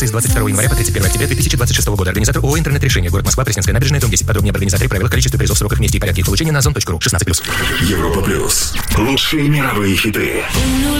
С 22 января по 31 октября 2026 года. Организатор ООО «Интернет-решение». Город Москва, Пресненская набережная, дом 10. Подробнее об организаторе, правилах, количестве призов, сроках, месте и порядке их получения на ozon.ru. 16+. Европа плюс. Лучшие мировые хиты.